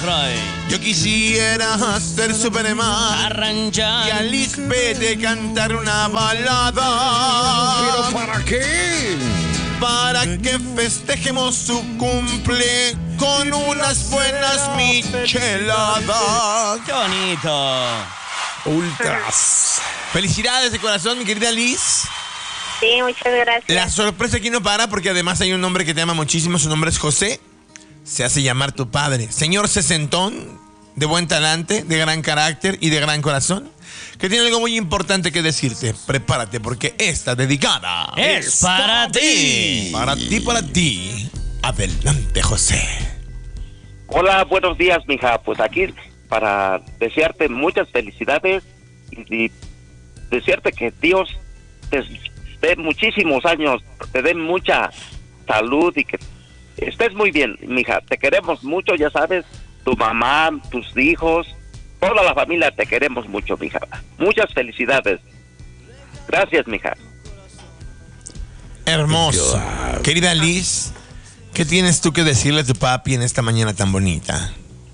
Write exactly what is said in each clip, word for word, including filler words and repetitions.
trae? Yo quisiera ser Superman Arranchar. y a Lisbeth cantar una balada. ¿Pero para qué? Para que festejemos su cumple con unas buenas micheladas. ¡Qué bonito! Ultras. Felicidades de corazón, mi querida Liz. Sí, muchas gracias. La sorpresa aquí no para porque además hay un hombre que te ama muchísimo. Su nombre es José. Se hace llamar tu padre. Señor sesentón, de buen talante, de gran carácter y de gran corazón, que tiene algo muy importante que decirte. Prepárate porque esta dedicada Es para ti. Para ti, para ti. Adelante, José. Hola, buenos días, mija. Pues aquí para desearte muchas felicidades y, y desearte que Dios te dé muchísimos años, te dé mucha salud y que estés muy bien, mija. Te queremos mucho, ya sabes, tu mamá, tus hijos, toda la familia te queremos mucho, mija. Muchas felicidades. Gracias, mija. Hermoso. Querida Liz, ¿qué tienes tú que decirle a tu papi en esta mañana tan bonita?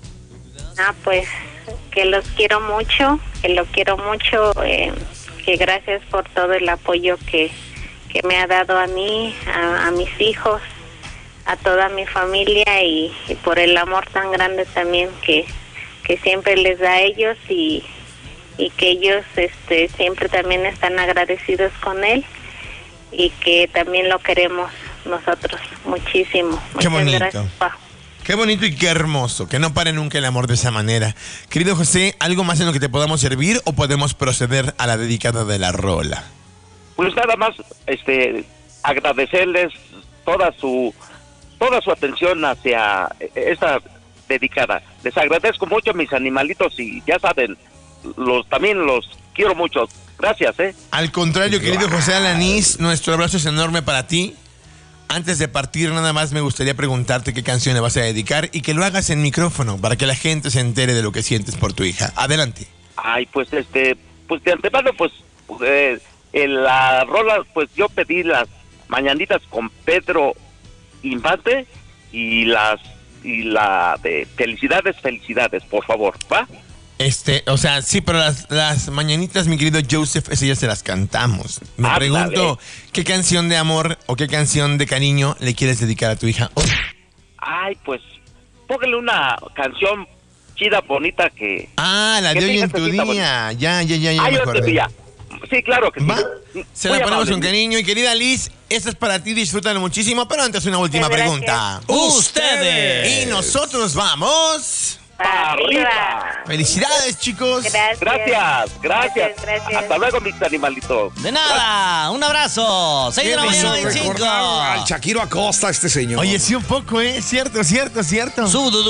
Ah, pues que los quiero mucho, que lo quiero mucho, eh, que gracias por todo el apoyo que, que me ha dado a mí, a, a mis hijos, a toda mi familia y, y por el amor tan grande también que, que siempre les da a ellos y, y que ellos este, siempre también están agradecidos con él y que también lo queremos nosotros muchísimo. Qué Muchas bonito. gracias, pa. Qué bonito y qué hermoso, que no pare nunca el amor de esa manera. Querido José, ¿algo más en lo que te podamos servir o podemos proceder a la dedicada de la rola? Pues nada más, este, agradecerles toda su, toda su atención hacia esta dedicada. Les agradezco mucho a mis animalitos y ya saben, los también los quiero mucho. Gracias, eh. Al contrario, querido José Alanís, nuestro abrazo es enorme para ti. Antes de partir, nada más me gustaría preguntarte qué canción le vas a dedicar y que lo hagas en micrófono para que la gente se entere de lo que sientes por tu hija. Adelante. Ay, pues este, pues de antemano, pues eh, en la rola, pues yo pedí las mañanitas con Pedro Infante y las y la de felicidades, felicidades, por favor, ¿va? Este, o sea, sí, pero las, las mañanitas, mi querido Joseph, esas ya se las cantamos. Me Ándale. pregunto, ¿qué canción de amor o qué canción de cariño le quieres dedicar a tu hija hoy? Ay, pues póngale una canción chida, bonita que... Ah, la que de hoy tenga en tu cosita día. Ya, ya, ya, ya Ay, me yo te acordé. día. Sí, claro que ¿Va? sí. Se Muy la ponemos amable. con cariño. Y querida Liz, esta es para ti, disfrútalo muchísimo. Pero antes una última Gracias. pregunta. Ustedes. Y nosotros vamos. ¡Arriba! Felicidades, chicos. Gracias. Gracias, gracias. Gracias, gracias. Hasta luego, mis animalitos. De nada, un abrazo. seis de la Me hizo mañana, recordar veinticinco. al Shakiro Acosta, este señor. Oye, sí, un poco, ¿eh? Cierto, cierto, cierto.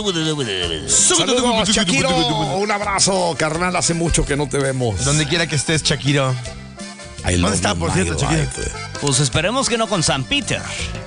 Saludos, Shakiro. Un abrazo, carnal. Hace mucho que no te vemos. Donde quiera que estés, Shakiro. I love ¿Dónde está, you, por my cierto, Shakiro? life. Pues esperemos que no con San Peter.